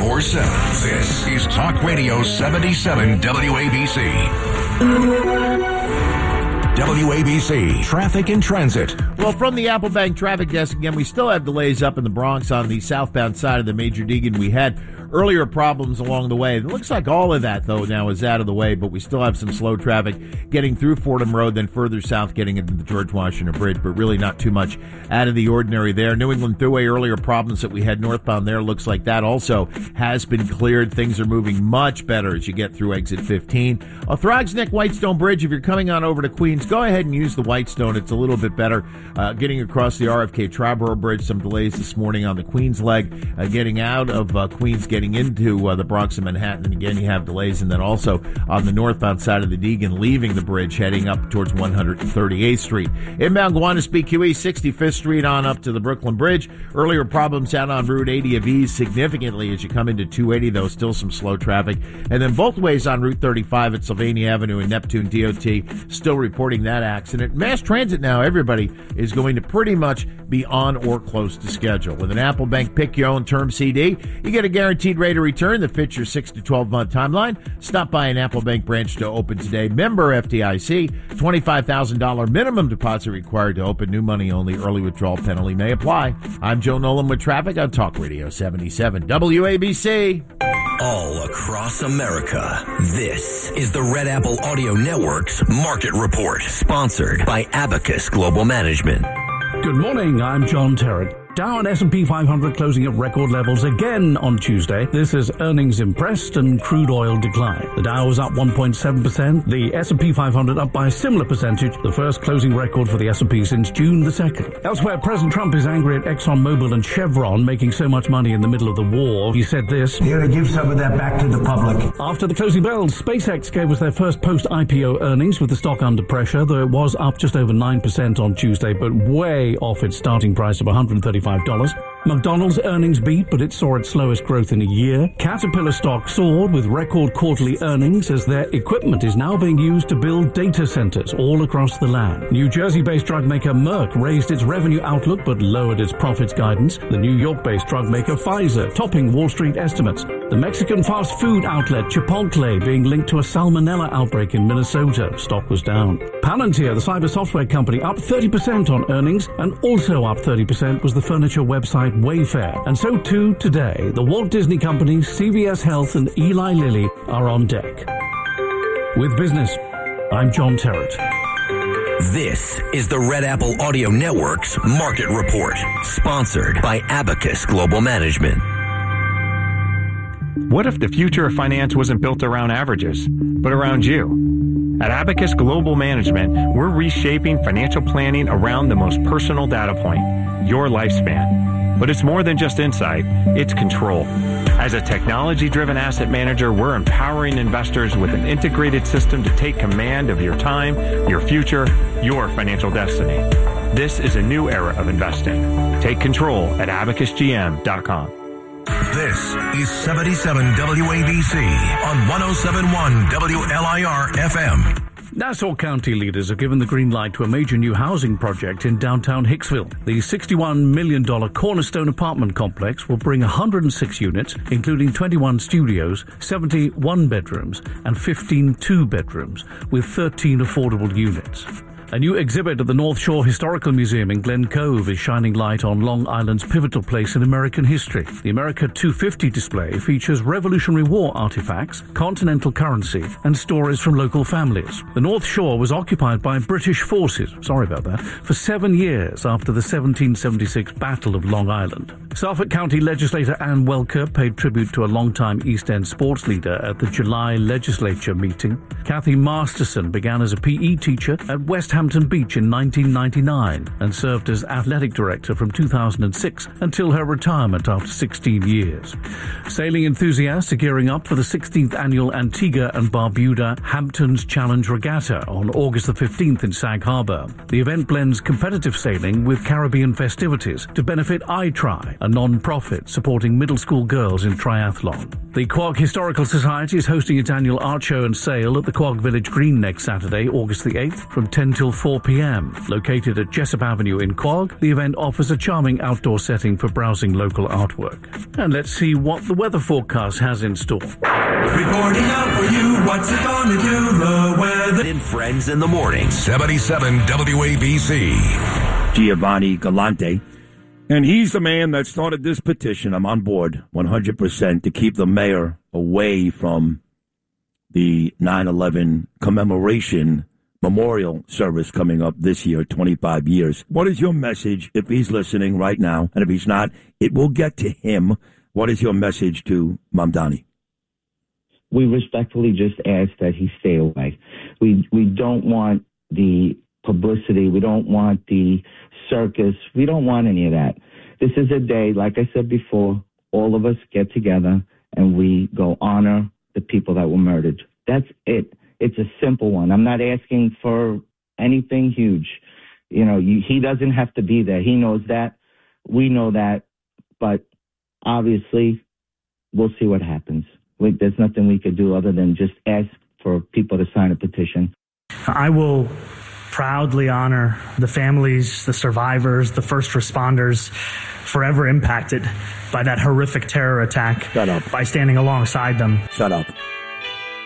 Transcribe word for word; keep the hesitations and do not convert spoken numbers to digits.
twenty-four seven. This is Talk Radio seventy-seven W A B C. W A B C Traffic and Transit. Well, from the Applebank Traffic Desk, again, we still have delays up in the Bronx on the southbound side of the Major Deegan. We had earlier problems along the way. It looks like all of that, though, now is out of the way, but we still have some slow traffic getting through Fordham Road, then further south getting into the George Washington Bridge, but really not too much out of the ordinary there. New England Thruway, earlier problems that we had northbound there, looks like that also has been cleared. Things are moving much better as you get through exit fifteen. Uh, Throgs Neck Whitestone Bridge, if you're coming on over to Queens, go ahead and use the Whitestone. It's a little bit better. Uh, getting across the R F K Triborough Bridge, some delays this morning on the Queens leg. Uh, getting out of uh, Queens, getting into uh, the Bronx and Manhattan, and again, you have delays. And then also on the northbound side of the Deegan, leaving the bridge, heading up towards one hundred thirty-eighth Street. Inbound Gowanus B Q E, sixty-fifth Street on up to the Brooklyn Bridge. Earlier problems out on Route eighty have eased significantly as you come into two eighty, though still some slow traffic. And then both ways on Route thirty-five at Sylvania Avenue and Neptune D O T, still reporting that accident. Mass transit now, everybody is going to pretty much be on or close to schedule. With an Applebank Pick Your Own Term C D, you get a guaranteed rate of return that fits your six to twelve month timeline. Stop by an Applebank branch to open today. Member F D I C, twenty-five thousand dollars minimum deposit required to open. New money only. Early withdrawal penalty may apply. I'm Joe Nolan with traffic on Talk Radio seventy-seven W A B C. All across America, this is the Red Apple Audio Network's Market Report, sponsored by Abacus Global Management. Good morning, I'm John Terrett. Dow and S and P five hundred closing at record levels again on Tuesday. This is earnings impressed and crude oil decline. The Dow was up one point seven percent. The S and P five hundred up by a similar percentage, the first closing record for the S and P since June the second. Elsewhere, President Trump is angry at ExxonMobil and Chevron making so much money in the middle of the war. He said this: "Here to give some of that back to the public." After the closing bells, SpaceX gave us their first post-I P O earnings with the stock under pressure, though it was up just over nine percent on Tuesday, but way off its starting price of one hundred thirty-five dollars. McDonald's earnings beat, but it saw its slowest growth in a year. Caterpillar stock soared with record quarterly earnings as their equipment is now being used to build data centers all across the land. New Jersey-based drug maker Merck raised its revenue outlook but lowered its profits guidance. The New York-based drug maker Pfizer topping Wall Street estimates. The Mexican fast food outlet Chipotle being linked to a salmonella outbreak in Minnesota. Stock was down. Palantir, the cyber software company, up thirty percent on earnings, and also up thirty percent was the furniture website Wayfair. And so too today, the Walt Disney Company, C V S Health and Eli Lilly are on deck. With business, I'm John Terrett. This is the Red Apple Audio Network's Market Report, sponsored by Abacus Global Management. What if the future of finance wasn't built around averages, but around you? At Abacus Global Management, we're reshaping financial planning around the most personal data point, your lifespan. But it's more than just insight, it's control. As a technology-driven asset manager, we're empowering investors with an integrated system to take command of your time, your future, your financial destiny. This is a new era of investing. Take control at abacus g m dot com. This is seventy-seven W A B C on one oh seven point one W L I R F M. Nassau County leaders have given the green light to a major new housing project in downtown Hicksville. The sixty-one million dollars Cornerstone apartment complex will bring one hundred six units, including twenty-one studios, seventy one-bedrooms, and fifteen two-bedrooms, with thirteen affordable units. A new exhibit at the North Shore Historical Museum in Glen Cove is shining light on Long Island's pivotal place in American history. The America two fifty display features Revolutionary War artifacts, continental currency, and stories from local families. The North Shore was occupied by British forces, sorry about that, for seven years after the seventeen seventy-six Battle of Long Island. Suffolk County legislator Ann Welker paid tribute to a longtime East End sports leader at the July legislature meeting. Kathy Masterson began as a P E teacher at West Hampton Beach in nineteen ninety-nine and served as athletic director from two thousand six until her retirement after sixteen years. Sailing enthusiasts are gearing up for the sixteenth annual Antigua and Barbuda Hamptons Challenge Regatta on August the fifteenth in Sag Harbor. The event blends competitive sailing with Caribbean festivities to benefit iTry, a non-profit supporting middle school girls in triathlon. The Quogue Historical Society is hosting its annual art show and sale at the Quogue Village Green next Saturday, August the eighth, from ten till four p.m. Located at Jessup Avenue in Quogue, the event offers a charming outdoor setting for browsing local artwork. And let's see what the weather forecast has in store. Reporting out for you, what's it gonna do? The weather. In Friends in the Morning. seventy-seven W A B C. Giovanni Galante. And he's the man that started this petition. I'm on board one hundred percent to keep the mayor away from the nine eleven commemoration memorial service coming up this year, twenty-five years. What is your message if he's listening right now? And if he's not, it will get to him. What is your message to Mamdani? We respectfully just ask that he stay away. We we don't want the publicity. We don't want the circus. We don't want any of that. This is a day, like I said before, all of us get together and we go honor the people that were murdered. That's it. It's a simple one. I'm not asking for anything huge. You know, you, he doesn't have to be there. He knows that. We know that. But obviously, we'll see what happens. We, there's nothing we could do other than just ask for people to sign a petition. I will proudly honor the families, the survivors, the first responders forever impacted by that horrific terror attack. Shut up. By standing alongside them. Shut up.